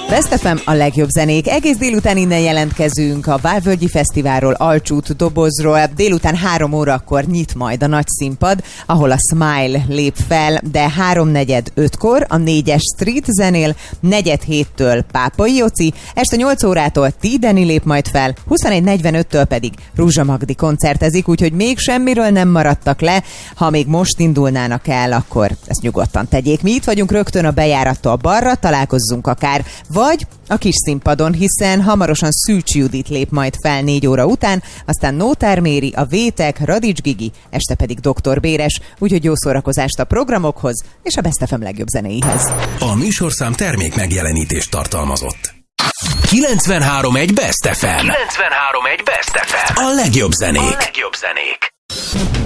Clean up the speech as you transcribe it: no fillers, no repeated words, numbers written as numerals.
Best FM, a legjobb zenék. Egész délután innen jelentkezünk a Várvölgyi Fesztiválról, Alcsút, Dobozról. Délután 3 órakor nyit majd a nagy színpad, ahol a Smile lép fel, de 3:45-kor a 4-es Street zenél, 6:45-től Pápai Joci, este 8 órától Tideni lép majd fel, 21:45-től pedig Ruzsa Magdi koncertezik, úgyhogy még semmiről nem maradtak le. Ha még most indulnának el, akkor ezt nyugodtan tegyék. Mi itt vagyunk rögtön a bejárattól balra, találkozzunk akár, vagy a kis színpadon, hiszen hamarosan Szűcs Judit lép majd fel 4 óra után, aztán Nótár Méri, a Vétek, Radics Gigi, este pedig Dr. Béres, úgyhogy jó szórakozást a programokhoz és a Best FM legjobb zenéihez. A műsorszám termék megjelenítést tartalmazott. 93.1 Best FM. 93.1 Best FM. A legjobb zenék. A legjobb zenék.